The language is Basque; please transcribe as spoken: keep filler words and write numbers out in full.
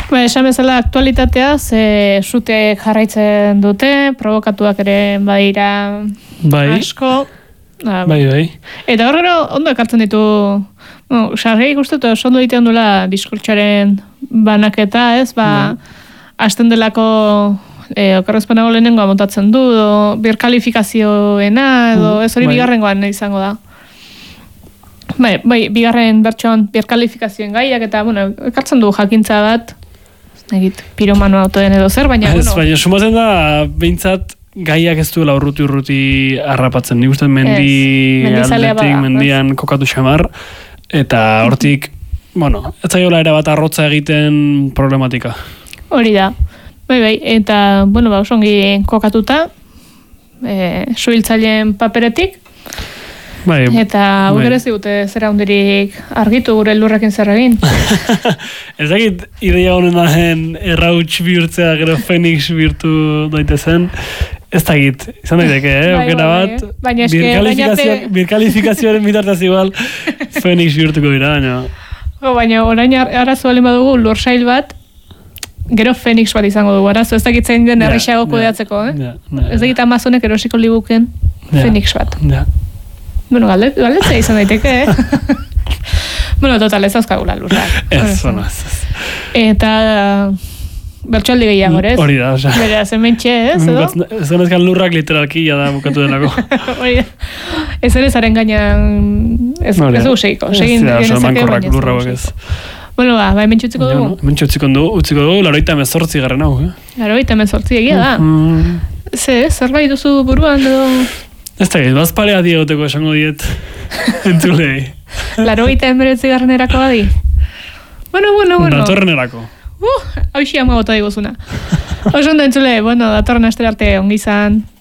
Ba, esan bezala aktualitatea, ze suteek jarraitzen dute, provokatuak ere badira bai. asko. Ah, bai, bai. Eta horrela ondo ekartzen ditu, no, sarri ikustetu ondo egiten dula diskurtxaren banaketa, ez, ba, hasten delako e, okerrezpenago lehenengoa montatzen du, edo birkalifikazioena, edo ez hori bai. Bigarrengoan izango da. Bai, bai, bigarren bertsoan birkalifikazioen gaiak, eta, bueno, ekartzen du jakintza bat, egit, piromano autoen edo zer, baina, ez, bueno. Baina, sumatzen da, behintzat, gaiak ez duela urruti-urruti harrapatzen. Nik uste mendi aldetik, mendian ez. Kokatu xamar, eta hortik, bueno, ez zaiola era bat arrotza egiten problematika. Hori da. Bai, bai, eta, bueno, ba, osongi kokatuta, e, suhiltzaileen paperetik, bai, eta hau bai. Ere zigute zera hundirik argitu gure lurrekin zer egin. Ez dakit ideia honen dahen errauts bihurtzea gero Fenix bihurtu daitezen, ez dakit, izan daiteke, eh? Bai, okera bat, bai, birkalifikazio, birkalifikazioaren bitartaz igual Fenix bihurtuko dira, baina. Oh, baina orain arazo balen badugu lursail bat, gero Fenix bat izango dugu, arazo ez dakit zein den errexago kudeatzeko, eh? Ja, ja, ez dakit Amazonek erosiko liguken ja, Fenix bat. Ja. Bueno, galdetzea izan daiteke, eh? Bueno, total, ez azkagula lurrak. Ez, bueno, ez, ez. Eta bertxaldi gehiago, ez? Hori da, oza. Bera, zementxe, ez, edo? Ez genezkan lurrak literalki ya da bukatu denako. Hori da. Ez ere zaren gainan, ez dugu segiko. Segin genezake, baina ez dugu segiko. Bueno, ba, ba, hemen txutziko dugu? Hemen txutziko dugu, utziko dugu, laroita emezortzi garren hau, eh? Laroita emezortzi egia da. Ze, zerbait duzu buruan, edo... Ez da, bazparea diegoteko esango diet entzulei. Laroita emberetzi garren erako badi? Bueno, bueno, bueno. Datorren erako. Uh, hau xia ama bota diguzuna. Oso ondo entzule, bueno, datorren astera arte ongi izan.